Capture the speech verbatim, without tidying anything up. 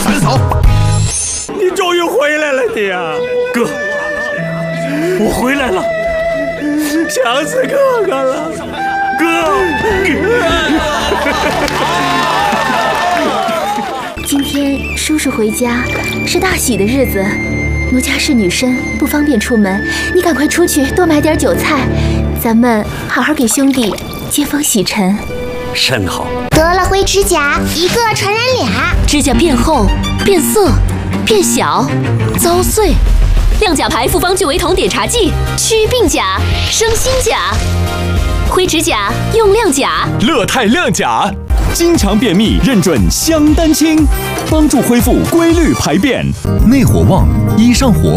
三嫂， 你终于回来了，你啊， 哥，我回来了， 想死哥哥了， 哥。 今天叔叔回家是大喜的日子，奴家是女生，不方便出门，你赶快出去多买点酒菜，咱们好好给兄弟接风洗尘。 甚好。 得了灰指甲，一个传染俩。 指甲变厚、变色、变小、遭碎。亮甲牌复方聚维酮碘茶剂，祛病甲、生新甲。灰指甲用亮甲。 乐泰亮甲，经常便秘认准香丹清，帮助恢复规律排便。 内火旺，一上火。